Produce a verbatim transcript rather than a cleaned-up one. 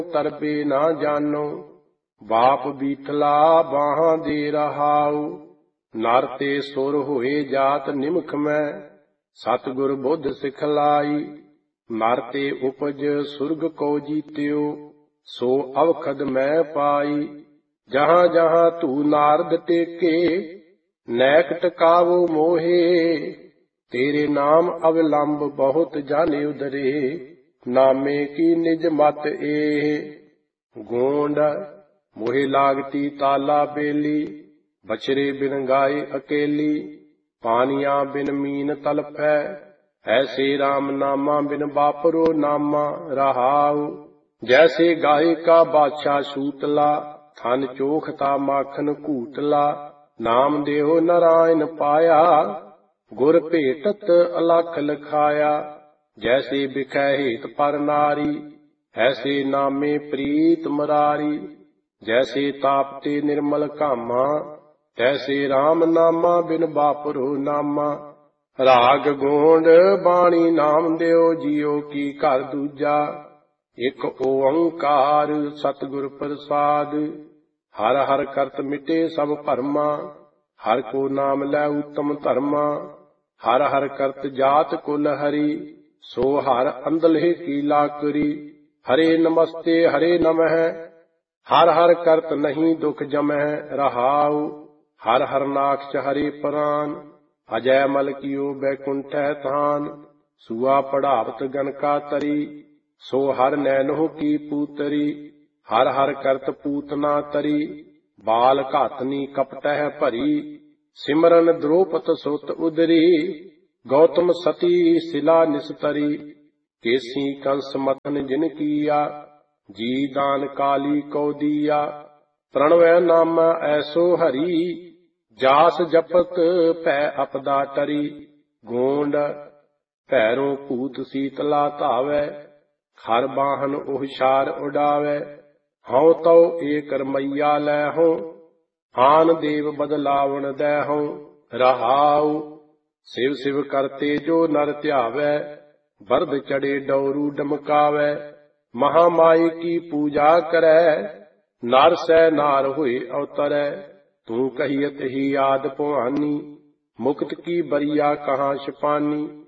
तरबे ना जानो। बाप बीतला बाहां दे रहाऊ। नर ते सुर होए जात निमख में, सतगुर बुद्ध सिखलाई। नर ते उपज सुरग को जीत्यो, सो अवखद मैं पाई। जहाँ जहाँ तू नारद टेके, नैक टकावो मोहे। तेरे नाम अविलंब बहुत जाने उदरे, नामे की निज मत ए। गोंड मोहे लागती ताला बेली, बछरे बिन गाय अकेली। पानिया बिन मीन तलफै, ऐसे राम नामा बिन बापरो नामा रहाऊ। जैसे गाय का बादशाह सूतला, थन चोखता माखन कूटला। नाम देहो नारायण पाया, गुर भेटत अलख लखाया। जैसे बिखै हेत पर नारी, ऐसे नामे प्रीत मरारी। जैसे तापते निर्मल कामा, तैसे राम नामा बिन बापरो नामा। राग गोंड बाणी नाम दियो जियो की घर दूजा। एक ओंकार सतगुर प्रसाद, हर हर करत मिटे सब भरमा। हर को नाम लै उत्तम धर्मा, हर हर करत जात कुल हरि। सो हर अंदलहे की लाकरी, हरे नमस्ते हरे नमः। हर हर करत नहीं दुख जमह रहाऊ। हर हर नाक्ष हरे प्राण, अजय मल कियो बैकुंठ थान। सुआ पढ़ावत गनका तरी, सो हर नैनो की पूतरी। हर हर करत पूतना तरी, बाल घातनी कपटह भरी। सिमरन द्रौपद सुत उदरी, गौतम सती शिला निस्तरी। केसी कंस मथन जिन किया, जी दान काली को दिया। प्रणवै नाम ऐसो हरि, जास जपत भै अपदा टरी। गोंड भैरों भूत शीतला धावै, खर बाहन उहशार उडावै। हऊँ तो एक रमैया लैहूँ, आन देव बदलावण दैहूँ रहाऊ। शिव शिव करते जो नर ध्यावै, बरद चढ़े डौरू डमकावै। महामाई की पूजा करै, नर सै नार हुए अवतरै। तू कहियत ही आद भवानी, मुक्त की बरिया कहाँ छपानी।